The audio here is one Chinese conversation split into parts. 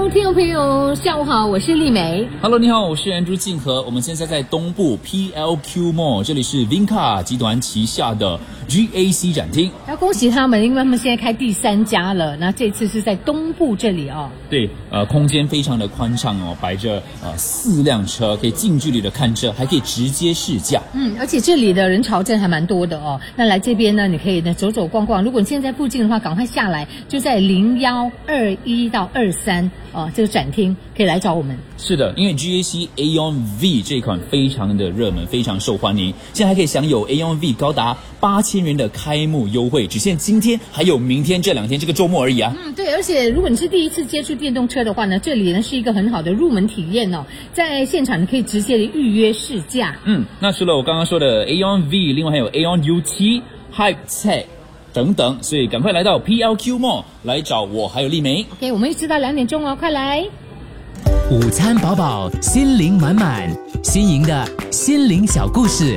Hello， 听众朋友，下午好，我是丽梅。 Hello， 你好，我是Andrew静和。我们现在在东部 PLQ Mall， 这里是 Vinca 集团旗下的 GAC 展厅。 要恭喜他们，因为他们现在开第3家了。那这次是在东部这里哦。 对，空间非常的宽敞哦，摆着4辆车，可以近距离的看车，还可以直接试驾。 而且这里的人潮真还蛮多的哦。那来这边呢，你可以呢走走逛逛。如果你现在附近的话，赶快下来，就在0121到23这个展厅可以来找我们。 是的，因为 GAC Aeon V 这一款非常的热门，非常受欢迎，现在还可以享有 Aeon V 高达8000元的开幕优惠，只限今天还有明天这2天，这个周末而已啊。 对，而且如果你是第一次接触电动车的话呢，这里呢是一个很好的入门体验哦，在现场你可以直接的预约试驾。 那除了我刚刚说的 Aeon V， 另外还有 Aeon UT、Hype Tech等等，所以赶快来到 PLQ Mall 来找我还有丽梅。 OK， 我们一直到2点钟哦，快来！ 午餐饱饱，心灵满满，新颖的心灵小故事。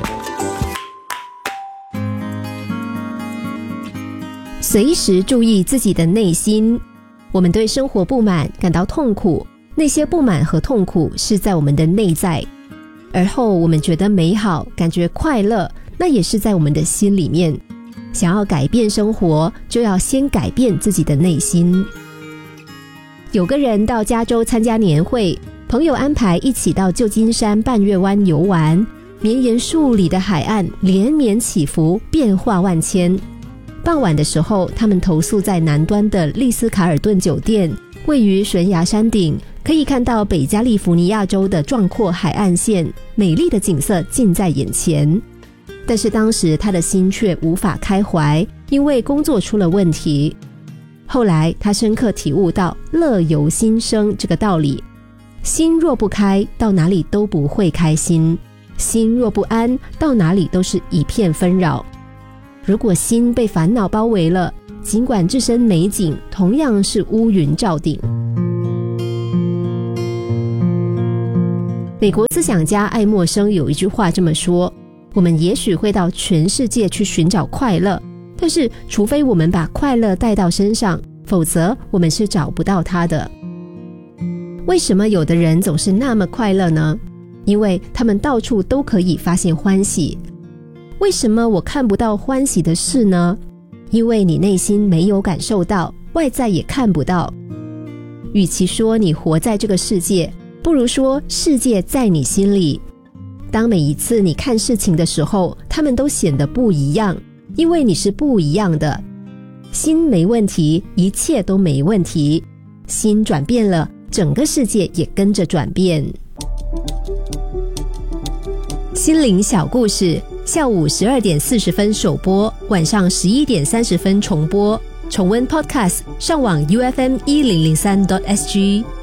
随时注意自己的内心。我们对生活不满，感到痛苦，那些不满和痛苦是在我们的内在。而后我们觉得美好，感觉快乐，那也是在我们的心里面。想要改变生活，就要先改变自己的内心。有个人到加州参加年会，朋友安排一起到旧金山半月湾游玩，绵延数里的海岸连绵起伏，变化万千。傍晚的时候，他们投宿在南端的丽思卡尔顿酒店，位于悬崖山顶，可以看到北加利福尼亚州的壮阔海岸线，美丽的景色近在眼前。但是当时他的心却无法开怀，因为工作出了问题。后来他深刻体悟到乐由心生这个道理，心若不开，到哪里都不会开心；心若不安，到哪里都是一片纷扰。如果心被烦恼包围了，尽管置身美景，同样是乌云罩顶。美国思想家爱默生有一句话这么说：我们也许会到全世界去寻找快乐，但是除非我们把快乐带到身上，否则我们是找不到它的。为什么有的人总是那么快乐呢？因为他们到处都可以发现欢喜。为什么我看不到欢喜的事呢？因为你内心没有感受到，外在也看不到。与其说你活在这个世界，不如说世界在你心里。当每一次你看事情的时候，他们都显得不一样，因为你是不一样的。心没问题，一切都没问题。心转变了，整个世界也跟着转变。心灵小故事，下午12点40分首播，晚上11点30分重播。重温 Podcast， 上网 UFM1003.SG。